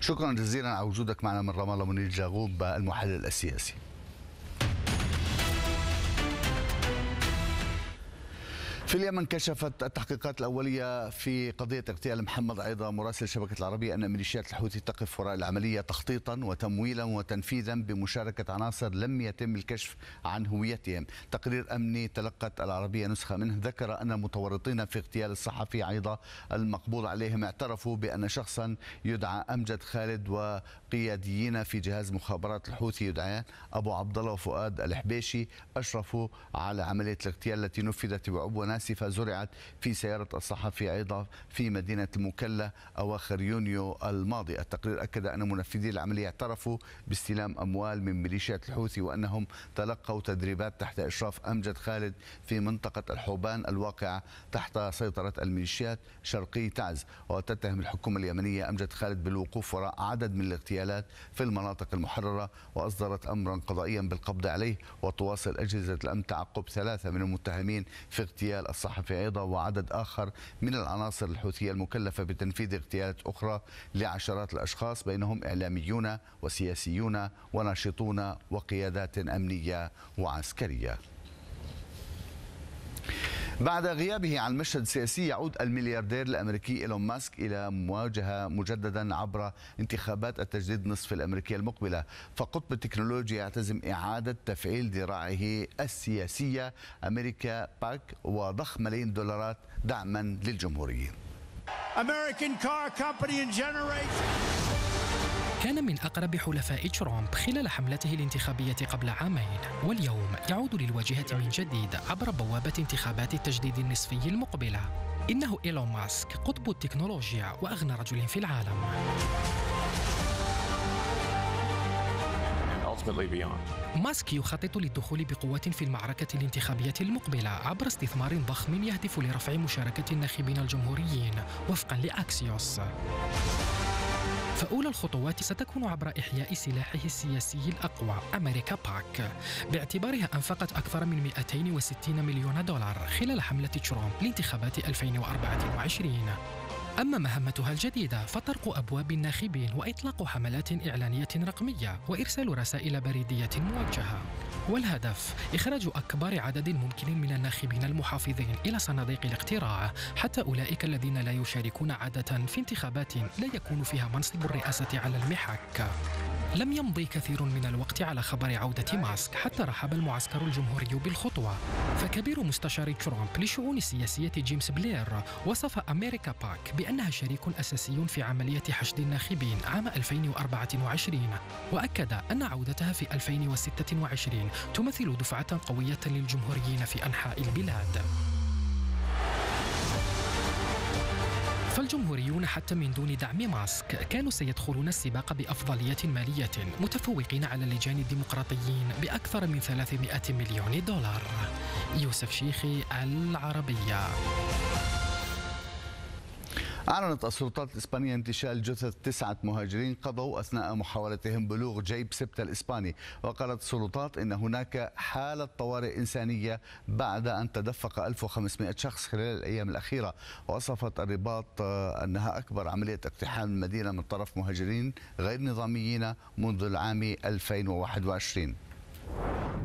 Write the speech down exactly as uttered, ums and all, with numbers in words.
شكرا جزيلا على وجودك معنا من رام الله منير جاغوب المحلل السياسي. في اليمن كشفت التحقيقات الأولية في قضية اغتيال محمد عيضة مراسل شبكة العربية أن ميليشيات الحوثي تقف وراء العملية تخطيطا وتمويلا وتنفيذا بمشاركة عناصر لم يتم الكشف عن هويتهم. تقرير أمني تلقت العربية نسخة منه ذكر أن المتورطين في اغتيال الصحفي عيضة المقبوض عليهم اعترفوا بأن شخصا يدعى أمجد خالد وقياديين في جهاز مخابرات الحوثي يدعيان أبو عبد الله وفؤاد الحبيشي أشرفوا على عملية الاغتيال التي نفذت بعبوة ناسفة زرعت في سيارة الصحفي عيضة في مدينة المكلا أواخر يونيو الماضي. التقرير أكد أن منفذي العملية اعترفوا باستلام أموال من ميليشيات الحوثي وأنهم تلقوا تدريبات تحت إشراف أمجد خالد في منطقة الحوبان الواقعة تحت سيطرة الميليشيات شرقي تعز. وتتهم الحكومة اليمنية أمجد خالد بالوقوف وراء عدد من الاغتيالات في المناطق المحررة وأصدرت أمرا قضائيا بالقبض عليه. وتواصل أجهزة الأمن تعقب ثلاثة من المتهمين في اغتيال الصحفي عيضة وعدد آخر من العناصر الحوثية المكلفة بتنفيذ اغتيالات أخرى لعشرات الأشخاص بينهم إعلاميون وسياسيون وناشطون وقيادات أمنية وعسكرية. بعد غيابه عن المشهد السياسي يعود الملياردير الأمريكي إيلون ماسك إلى مواجهة مجددا عبر انتخابات التجديد النصف الأمريكية المقبلة. فقطب التكنولوجيا يعتزم إعادة تفعيل ذراعه السياسية أمريكا باك وضخ ملايين دولارات دعما للجمهوريين. كان من أقرب حلفاء ترامب خلال حملته الانتخابية قبل عامين، واليوم يعود للواجهة من جديد عبر بوابة انتخابات التجديد النصفي المقبلة. إنه إيلون ماسك قطب التكنولوجيا وأغنى رجل في العالم. ماسك يخطط للدخول بقوة في المعركة الانتخابية المقبلة عبر استثمار ضخم يهدف لرفع مشاركة الناخبين الجمهوريين وفقا لأكسيوس. فأولى الخطوات ستكون عبر إحياء سلاحه السياسي الأقوى أمريكا باك، باعتبارها أنفقت أكثر من مئتين وستين مليون دولار خلال حملة ترامب لانتخابات ألفين وأربعة وعشرين. أما مهمتها الجديدة فطرق أبواب الناخبين وإطلاق حملات إعلانية رقمية وإرسال رسائل بريدية موجهة. والهدف إخراج أكبر عدد ممكن من الناخبين المحافظين إلى صناديق الاقتراع، حتى أولئك الذين لا يشاركون عادة في انتخابات لا يكون فيها منصب الرئاسة على المحك. لم يمضي كثير من الوقت على خبر عودة ماسك حتى رحب المعسكر الجمهوري بالخطوة، فكبير مستشار ترامب للشؤون السياسية جيمس بلير وصف أمريكا باك بأنها شريك أساسي في عملية حشد الناخبين عام ألفين وأربعة وعشرين، وأكد أن عودتها في ألفين وستة وعشرين تمثل دفعة قوية للجمهوريين في أنحاء البلاد. فالجمهوريون حتى من دون دعم ماسك كانوا سيدخلون السباق بأفضلية مالية متفوقين على اللجان الديمقراطيين بأكثر من ثلاثمئة مليون دولار. يوسف شيخي، العربية. أعلنت السلطات الإسبانية انتشال جثث تسعة مهاجرين قضوا أثناء محاولتهم بلوغ جيب سبتة الإسباني. وقالت السلطات إن هناك حالة طوارئ إنسانية بعد أن تدفق ألف وخمسمئة شخص خلال الأيام الأخيرة. ووصفت الرباط أنها أكبر عملية اقتحام المدينة من طرف مهاجرين غير نظاميين منذ العام ألفين وواحد وعشرين.